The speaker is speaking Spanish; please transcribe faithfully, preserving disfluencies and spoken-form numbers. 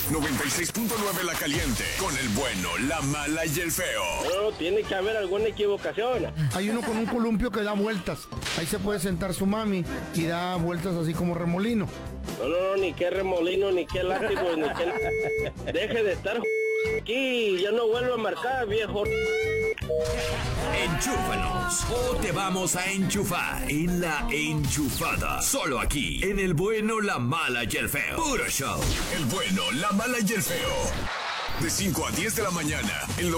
noventa y seis punto nueve La Caliente, con el bueno, la mala y el feo. No, tiene que haber alguna equivocación. Hay uno con un columpio que da vueltas. Ahí se puede sentar su mami y da vueltas así como remolino. No, no, no, ni qué remolino, ni qué látigo, ni qué... Deje de estar aquí, ya no vuelvo a marcar, viejo. Enchúfanos o te vamos a enchufar en La Enchufada. Solo aquí, en el bueno, la mala y el feo. Puro show. El bueno, la mala y el feo. De cinco a diez de la mañana, en